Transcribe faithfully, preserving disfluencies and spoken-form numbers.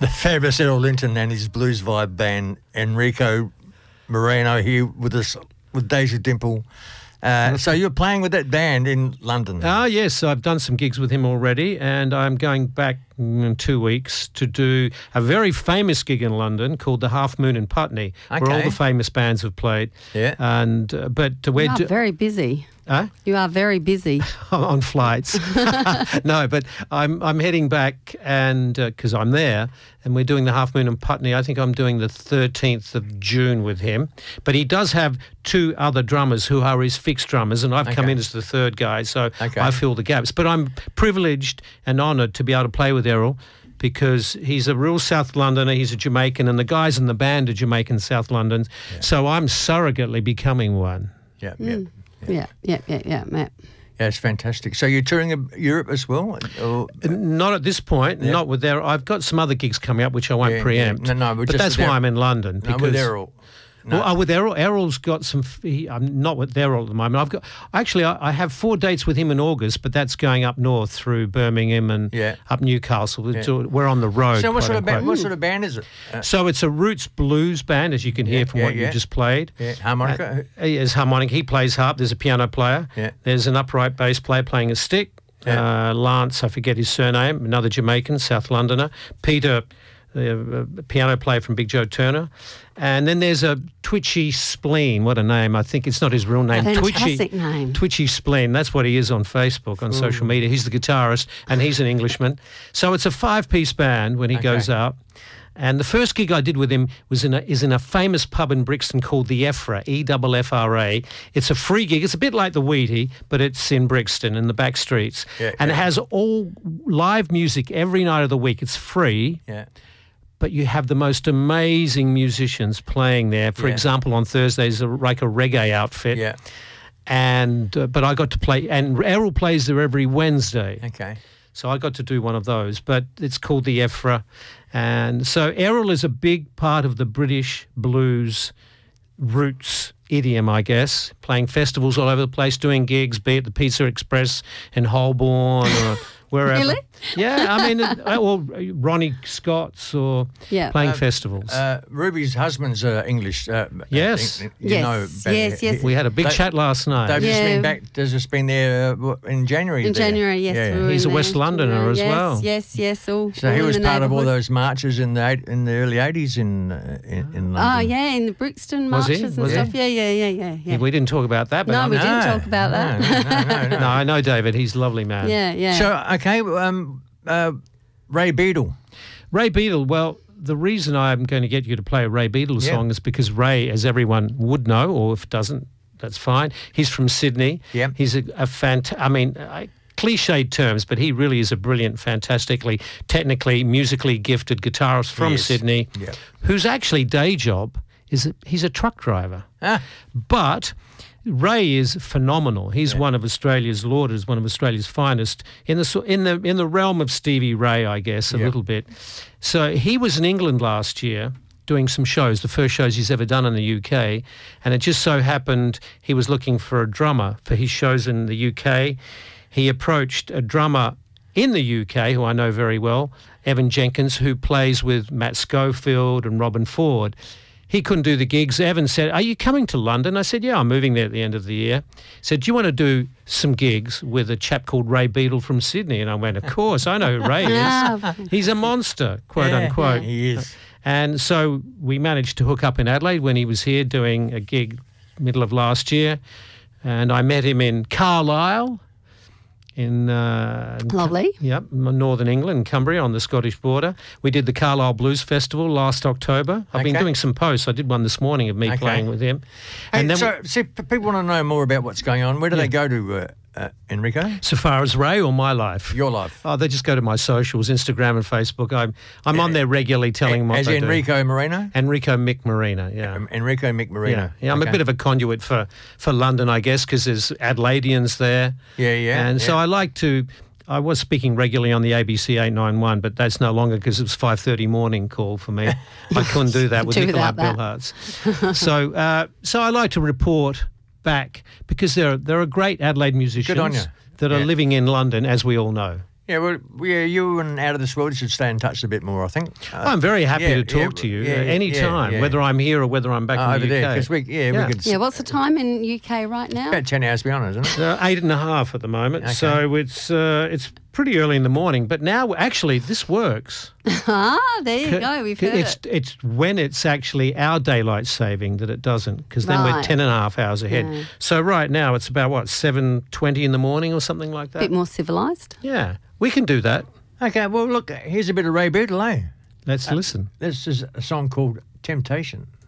the fabulous Errol Linton and his Blues Vibe band, Enrico Moreno, here with us, with Deja Dimple. Uh, so you're playing with that band in London? Ah, yes, I've done some gigs with him already, and I'm going back in two weeks to do a very famous gig in London called the Half Moon in Putney, Okay. where all the famous bands have played. Yeah. And uh, but uh, we're You are do- very busy. Huh? You are very busy. on flights. No, but I'm I'm heading back, and because uh, I'm there, and we're doing the Half Moon in Putney. I think I'm doing the thirteenth of June with him. But he does have two other drummers who are his fixed drummers, and I've come Okay. in as the third guy, so Okay. I fill the gaps. But I'm privileged and honoured to be able to play with Errol, because he's a real South Londoner, he's a Jamaican, and the guys in the band are Jamaican South London. Yeah. So I'm surrogately becoming one. Yeah, yeah. Yeah, yeah, yeah, yeah, yeah. Yeah, it's fantastic. So you're touring uh, Europe as well? Or, Not at this point, Yeah. not with Errol. I've got some other gigs coming up which I won't Yeah, preempt. yeah. No, no, but but just that's with why Errol. I'm in London. no, Because, with Errol. No. Well, uh, with Errol, Errol's got some. f- He, I'm not with Errol at the moment. I've got actually. I, I have four dates with him in August, but that's going up north through Birmingham and Yeah. up Newcastle. It's Yeah. all- We're on the road. so what quote sort of band? unquote. What sort of band is it? Uh, So it's a roots blues band, as you can hear Yeah, from yeah, what yeah. you just played. yeah, harmonica. Uh, There's harmonic. He plays harp. There's a piano player. Yeah. There's an upright bass player playing a stick. Yeah. Uh, Lance, I forget his surname, another Jamaican, South Londoner. Peter, uh, a piano player from Big Joe Turner. And then there's a Twitchy Spleen. What a name. I think it's not his real name. Twitchy, Fantastic name. Twitchy Spleen. That's what he is on Facebook, on social media. He's the guitarist, and he's an Englishman. So it's a five-piece band when he Okay. goes out. And the first gig I did with him was in a, is in a famous pub in Brixton called the Efra, E F F R A. It's a free gig. It's a bit like the Wheatie, but it's in Brixton in the back streets. Yeah, and yeah. it has all live music every night of the week. It's free, Yeah. but you have the most amazing musicians playing there. For Yeah. example, on Thursdays, a- like a reggae outfit. Yeah. And uh, but I got to play, and Errol plays there every Wednesday. Okay. So I got to do one of those, but it's called the Efra. And so Errol is a big part of the British blues roots idiom, I guess, playing festivals all over the place, doing gigs, be it the Pizza Express in Holborn or wherever. Really? Yeah, I mean, uh, or Ronnie Scott's or Yeah. playing Uh, festivals. Uh, Ruby's husband's uh, English. Uh, Yes. uh, you Yes, know, but yes, he- yes. we had a big they- chat last night. They've just Yeah. been back. They've just been there uh, what, in January. In there. January, yes. Yeah. we were He's in a West there. Londoner as yes, well. Yes, yes, all. So all he in was the part of all neighbourhood. those marches in the eight, in the early eighties in uh, in, in London. Oh, yeah, in the Brixton Was he? marches and Was he? stuff. Yeah, yeah, yeah, yeah. yeah. We didn't talk about that, but No, I we know. didn't talk about that. No, no, no, no. No, I know David. He's a lovely man. Yeah, yeah. So okay, um, uh, Ray Beadle. Ray Beadle, well, the reason I'm going to get you to play a Ray Beadle Yeah. song is because Ray, as everyone would know, or if doesn't, that's fine. He's from Sydney. Yeah. He's a, a fant- I mean, I, cliched terms, but he really is a brilliant, fantastically, technically, musically gifted guitarist from Yes. Sydney, Yeah. whose actually day job is a, he's a truck driver. Ah, But Ray is phenomenal. He's Yeah. one of Australia's lauded as one of Australia's finest in the so- in the in the realm of Stevie Ray, I guess, a Yeah. little bit. So he was in England last year doing some shows, the first shows he's ever done in the U K, and it just so happened he was looking for a drummer for his shows in the U K. He approached a drummer in the U K who I know very well, Evan Jenkins, who plays with Matt Schofield and Robin Ford. He couldn't do the gigs. Evan said, "Are you coming to London?" I said, "Yeah, I'm moving there at the end of the year." He said, "Do you want to do some gigs with a chap called Ray Beadle from Sydney?" And I went, "Of course, I know who Ray is. Ah, He's a monster, quote yeah, unquote." He is. And so we managed to hook up in Adelaide when he was here doing a gig middle of last year. And I met him in Carlisle, in uh, Lovely. Yep, northern England, Cumbria, on the Scottish border. We did the Carlisle Blues Festival last October. I've been Okay. doing some posts. I did one this morning of me Okay. playing with him. Hey, And then so, see, p- people want to know more about what's going on. Where do Yeah. they go to, uh, uh, Enrico? so far as Ray or my life? Your life. Oh, they just go to my socials, Instagram and Facebook. I'm I'm on there regularly telling them what As they do. Enrico Moreno? Enrico Mick Marina, yeah. Um, Enrico Mick Yeah, Moreno. yeah. I'm Okay. a bit of a conduit for, for London, I guess, because there's Adelaideans there. Yeah, yeah. And so yeah. I like to, I was speaking regularly on the A B C eight ninety-one, but that's no longer because it was five thirty morning call for me. I couldn't do that with Do Nicolai without that. Billhartz. so, uh, so I like to report back because there are, there are great Adelaide musicians Good on you. that are Yeah. living in London, as we all know. Yeah, well, yeah, you and Out of This World should stay in touch a bit more, I think. Uh, I'm very happy yeah, to talk yeah, to you yeah, uh, any yeah, time, yeah. whether I'm here or whether I'm back uh, in over the U K. there, because we, yeah, Yeah. we could. Yeah, what's the time in U K right now? About ten hours, to be honest, isn't it? Uh, eight and a half at the moment, Okay. so it's uh, it's pretty early in the morning. But now, actually, this works. Ah, there you go. We've heard it's it. it's when it's actually our daylight saving that it doesn't, because then we're Right. ten and a half hours ahead. Yeah. So right now it's about what seven twenty in the morning or something like A that. bit more civilised. Yeah, we can do that. Okay, well, look, here's a bit of Ray Beadle, eh? Let's listen. This is a song called Temptation.